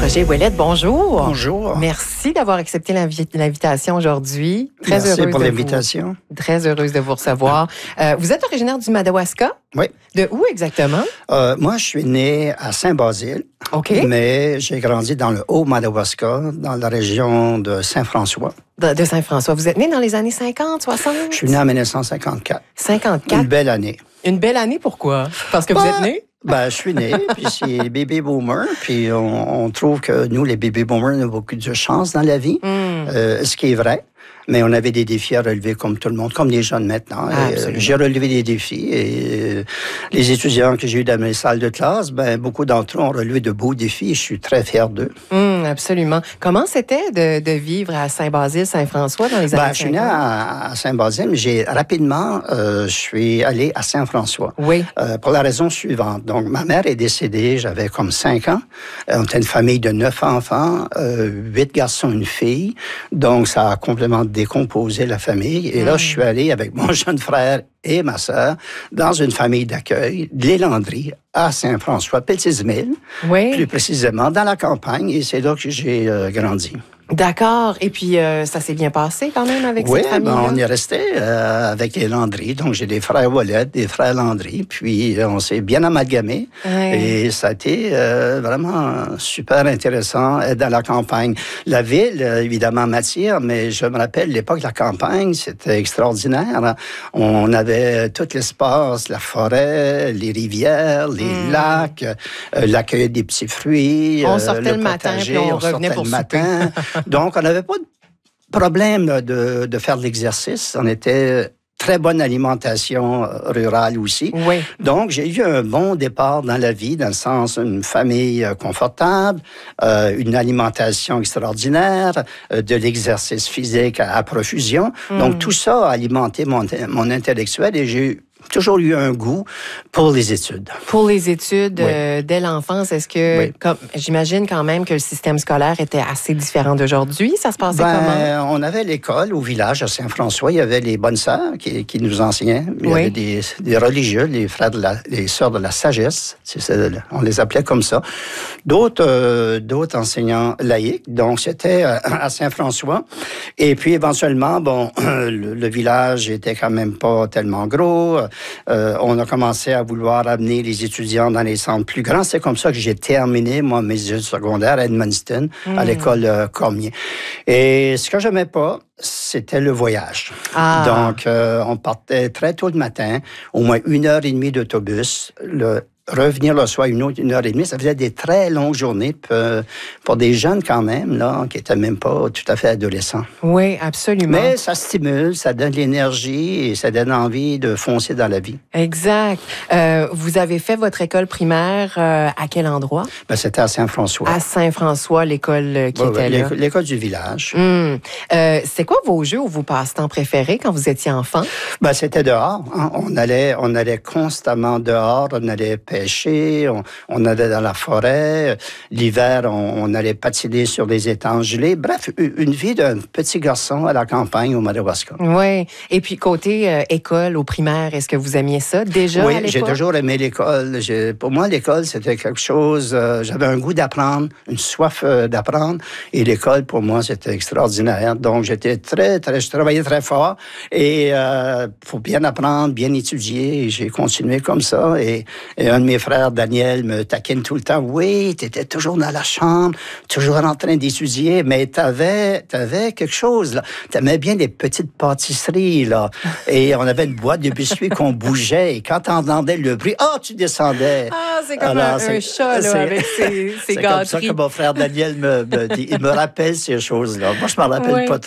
Roger Ouellette, bonjour. Bonjour. Merci d'avoir accepté l'invitation aujourd'hui. Merci pour l'invitation. Très heureuse de vous recevoir. Vous êtes originaire du Madawaska? Oui. De où exactement? Moi, je suis né à Saint-Basile. OK. Mais j'ai grandi dans le Haut-Madawaska, dans la région de Saint-François. De Saint-François. Vous êtes né dans les années 50, 60? Je suis né en 1954. 54? Une belle année. Une belle année, pourquoi? Parce que vous êtes né? Je suis né, puis c'est les baby boomers, puis on trouve que nous, les baby boomers, on a beaucoup de chance dans la vie, ce qui est vrai. Mais on avait des défis à relever comme tout le monde, comme les jeunes maintenant. J'ai relevé des défis et les étudiants que j'ai eu dans mes salles de classe, beaucoup d'entre eux ont relevé de beaux défis et je suis très fier d'eux. Absolument. Comment c'était de vivre à Saint-Basile, Saint-François dans les années 50? Je suis né à Saint-Basile, mais je suis allé à Saint-François. Oui. Pour la raison suivante. Donc, ma mère est décédée, j'avais comme 5 ans. On était une famille de 9 enfants, 8 garçons, une fille. Donc, ça a complètement décomposé la famille. Et là, je suis allé avec mon jeune frère et ma sœur dans une famille d'accueil, les Landry, à Saint-François, Petits-Îles, plus précisément dans la campagne. Et c'est là que j'ai grandi. D'accord. Et puis, ça s'est bien passé quand même avec cette famille-là? Oui, on est resté avec les Landry. Donc, j'ai des frères Ouellette, des frères Landry. Puis, on s'est bien amalgamés. Et ça a été vraiment super intéressant dans la campagne. La ville, évidemment, m'attire, mais je me rappelle, l'époque de la campagne, c'était extraordinaire. On avait tout l'espace, la forêt, les rivières, les lacs, l'accueil des petits fruits. On sortait le matin, puis on revenait pour souper. Donc, on n'avait pas de problème de faire de l'exercice. On était très bonne alimentation rurale aussi. Oui. Donc, j'ai eu un bon départ dans la vie, dans le sens une famille confortable, une alimentation extraordinaire, de l'exercice physique à profusion. Donc, tout ça a alimenté mon intellectuel et j'ai toujours eu un goût pour les études. Pour les études, dès l'enfance, est-ce que, j'imagine quand même que le système scolaire était assez différent d'aujourd'hui? Ça se passait comment? On avait l'école au village à Saint-François. Il y avait les bonnes sœurs qui nous enseignaient. Il y avait des religieux, les sœurs de la sagesse. On les appelait comme ça. D'autres enseignants laïcs. Donc, c'était à Saint-François. Et puis, éventuellement, le village était quand même pas tellement gros. On a commencé à vouloir amener les étudiants dans les centres plus grands. C'est comme ça que j'ai terminé, moi, mes études secondaires à Edmundston, à l'école Cormier. Et ce que j'aimais pas, c'était le voyage. Donc, on partait très tôt le matin, au moins 1h30 d'autobus. Revenir le soir 1h30, ça faisait des très longues journées pour des jeunes quand même, là, qui n'étaient même pas tout à fait adolescents. Oui, absolument. Mais ça stimule, ça donne de l'énergie et ça donne envie de foncer dans la vie. Exact. Vous avez fait votre école primaire à quel endroit? C'était à Saint-François. À Saint-François, l'école qui était là? L'école du village. C'est quoi vos jeux ou vos passe-temps préférés quand vous étiez enfant? C'était dehors. Hein. On allait constamment dehors, on allait pêcher, on allait dans la forêt. L'hiver, on allait patiner sur des étangs gelés. Bref, une vie d'un petit garçon à la campagne au Madawaska. Oui. Et puis, côté école, au primaire, est-ce que vous aimiez ça déjà à l'époque? Oui, j'ai toujours aimé l'école. Pour moi, l'école, c'était quelque chose... j'avais un goût d'apprendre, une soif d'apprendre. Et l'école, pour moi, c'était extraordinaire. Donc, je travaillais très fort. Et pour bien apprendre, bien étudier, et j'ai continué comme ça. Et un de mes frères, Daniel, me taquine tout le temps. Oui, tu étais toujours dans la chambre, toujours en train d'étudier, mais t'avais quelque chose, là. T'aimais bien les petites pâtisseries, là. Et on avait une boîte de biscuits qu'on bougeait, et quand t'entendais le bruit, tu descendais. C'est comme un chat, là, avec ses gâteries. C'est comme ça que mon frère Daniel me dit. Il me rappelle ces choses-là. Moi, je m'en rappelle pas trop.